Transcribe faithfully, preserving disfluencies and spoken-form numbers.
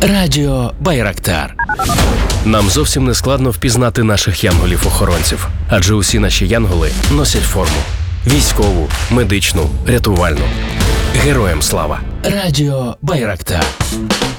Радіо Байрактар. Нам зовсім не складно впізнати наших янголів-охоронців, адже усі наші янголи носять форму. Військову, медичну, рятувальну. Героям слава! Радіо Байрактар.